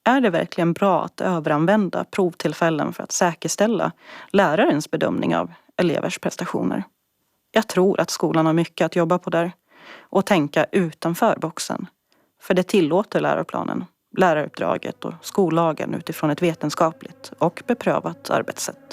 Är det verkligen bra att överanvända provtillfällen för att säkerställa lärarens bedömning av elevers prestationer? Jag tror att skolan har mycket att jobba på där och tänka utanför boxen. För det tillåter läroplanen, läraruppdraget och skollagen utifrån ett vetenskapligt och beprövat arbetssätt.